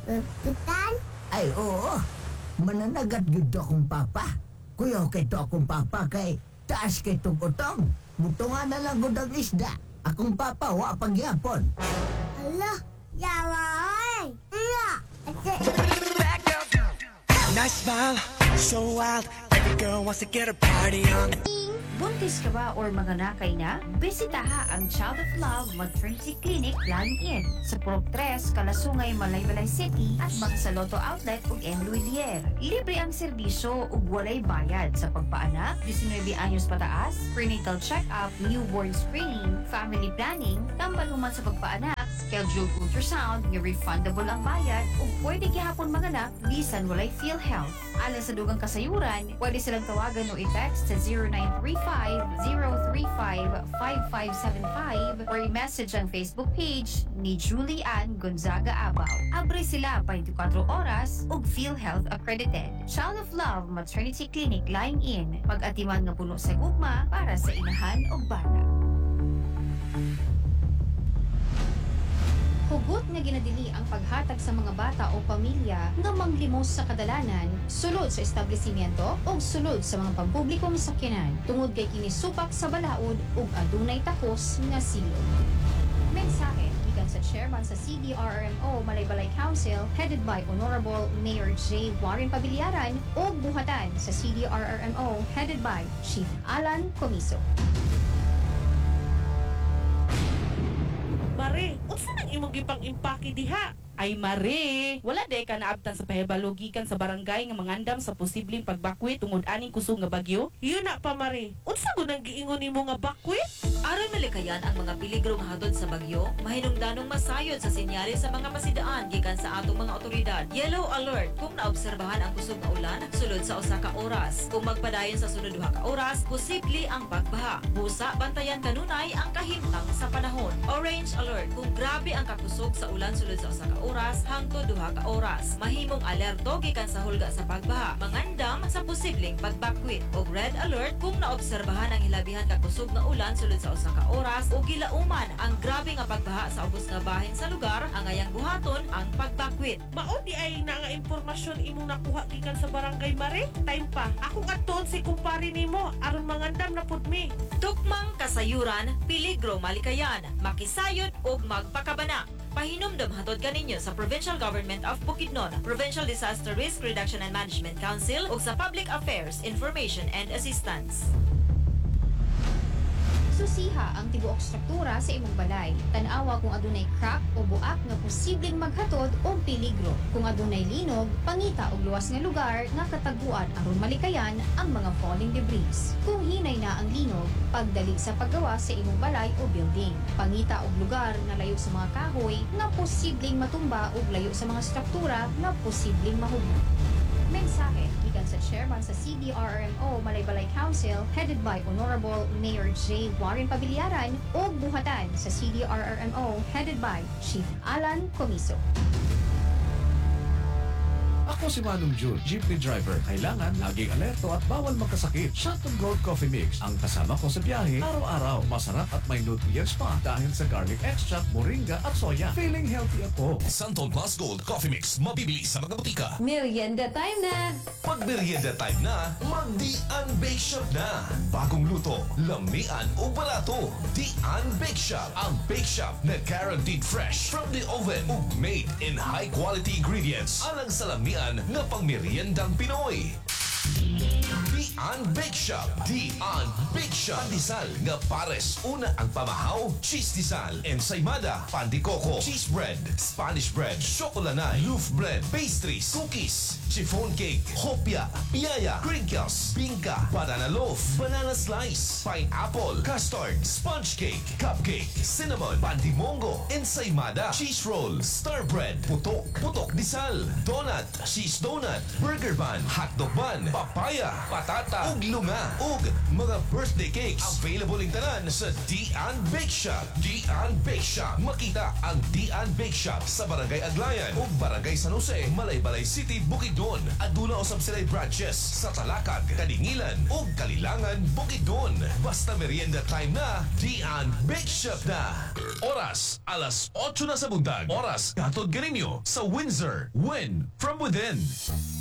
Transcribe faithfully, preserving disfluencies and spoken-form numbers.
Kutan? Ay, oo. Mananagat yun to akong papa. Kuyaw kay to akong papa kay taas kay tong utong. Mutunga na lang gud ang isda. Akong papa wa pagyapon. Ala, yawa ay. Iya. Ate. Nice smile, so wild. Every girl wants to get a party on. Buntis ka ba or manganakay na? Bisitaha ang Child of Love Maternity Clinic Line-In sa Purok tres, Kalasungay, Malaybalay City at Bangsa-Lotto Outlet ug M. Luilier. Libre ang serbisyo ug walay bayad sa pagpaanak, nineteen anyos pataas, prenatal check-up, newborn screening, family planning, tambal human sa pagpaanak, scheduled ultrasound, nga refundable ang bayad ug pwede gihapon manganak bisan walay PhilHealth. Alang sa dugang kasayuran, pwede silang tawagan o i-text sa zero nine three five, zero three five, five five seven five or i-message ang Facebook page ni Julie Ann Gonzaga Abaw. Abre sila twenty-four oras ug PhilHealth accredited. Child of Love Maternity Clinic Line-In. Pag-atiman nga puno sa gugma para sa inahan ug bata. Hugot nga ginadili ang paghatag sa mga bata o pamilya nga manglimos sa kadalanan, sulod sa establishmento o sulod sa mga pampublikong sakyanan, tungod kay kini supak sa balaod ug adunay takos nga silog. Mensahe gikan sa chairman sa C D R R M O Malaybalay Council headed by Honorable Mayor J. Warren Pabiliaran ug buhatan sa C D R R M O headed by Chief Alan Comiso. Mare, unsa nang imong gipang-impake diha? Ay mare, wala day ka naabtan sa pahibalugikan sa barangay nga mangandam sa posibleng pagbakwit tungod aning kusog nga bagyo? Yun na pa, Mare. Unsa mo nang giingon nimo nga bakwit? Aron malikayan ang mga peligro nga hatod sa bagyo, mahinungdanong masayod sa senyales sa mga masidaan gikan sa atong mga otoridad. Yellow alert kung naobserbahan ang kusog nga ulan sulod sa usa ka oras. Kung magpadayon sa sunod duha ka oras, posible ang pagbaha. Busa bantayan kanunay ang kahimtang sa panahon. Orange alert kung grabe ang kakusog sa ulan sulod sa usa ka oras hangtod duha ka oras. Mahimong alerto gikan sa hulga sa pagbaha, mangandam sa posibleng pagbakwit. Og red alert kung naobserbahan ang hilabihan ka kusog nga ulan sulod sa usa ka oras o gilauman ang grabe nga pagbaha sa ubos nga bahin sa lugar, ang ayang buhaton ang pagbakwit. Mao di ay na nga impormasyon imong nakuha gikan sa barangay, Mare? Time pa. Ako adton si kumpare nimo aron mangandam na pud mi. Tukmang kasayuran, peligro malikayan, makisayod ug magpakabana. Pahinumdum hatod kaninyo sa Provincial Government of Bukidnon, Provincial Disaster Risk Reduction and Management Council ug sa Public Affairs Information and Assistance. Susiha ang tibuok struktura sa imong balay. Tan-awa kung adunay crack o buak nga posibleng maghatod og peligro. Kung adunay linog, pangita og luwas nga lugar nga kataguan aron malikayan ang mga falling debris. Kung hinay na ang linog, pagdali sa paggawa sa imong balay o building. Pangita og lugar nga layo sa mga kahoy nga posibleng matumba ug layo sa mga struktura nga posibleng mahubog. Mensahe gikan sa chairman sa C D R R M O Malaybalay Council headed by Honorable Mayor J. Warren Pabiliaran ug buhatan sa C D R R M O headed by Chief Alan Comiso. Ako si Manong June, jeepney driver. Kailangan laging alerto at bawal magkasakit. Shanton Gold Coffee Mix ang kasama ko sa biyahe araw-araw. Masarap at may nutrients pa dahil sa garlic extract, moringa at soya. Feeling healthy ako. Santon Plus Gold Coffee Mix. Mabibili sa mga butika. Merienda time na! Pag merienda time na, mag-Dian Bake Shop na. Bagong luto, lamian o balato. Dian Bake Shop. Ang bake shop na guaranteed fresh from the oven ug made in high quality ingredients. Alang sa lamian na pangmeriendang Pinoy. Dian Bake Shop. Dian Bake Shop. Pandesal nga pares. Una ang pamahaw, cheese disal, ensaymada, pandikoko, cheese bread, Spanish bread, chocolanay, loaf bread, pastries, cookies, chiffon cake, hopia, piyaya, crinkles, bingka, banana loaf, banana slice, pineapple, custard, sponge cake, cupcake, cinnamon, pandimongo, ensaymada, cheese roll, star bread, putok, putok disal, donut, cheese donut, burger bun, hotdog bun, papaya, patay, pirata, ug lunga, ug mga birthday cakes. Available ing tanan sa Dian Bake Shop. Dian Bake Shop. Makita ang Dian Bake Shop sa Barangay Aglayan ug Barangay San Jose, Malaybalay City, Bukidnon. Aduna usab sila'y branches sa Talakag, Kadingilan ug Kalilangan, Bukidnon. Basta merienda time na, Dian Bake Shop na. Oras, alas otso na sa buntag. Oras, katod ganinyo sa Windsor. Win from within.